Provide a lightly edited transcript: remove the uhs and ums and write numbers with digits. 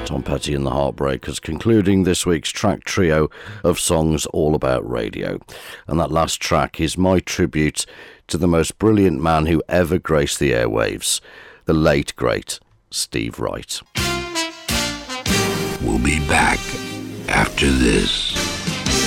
Tom Petty and the Heartbreakers, concluding this week's track trio of songs all about radio. And that last track is my tribute to the most brilliant man who ever graced the airwaves, the late, great Steve Wright. We'll be back after this.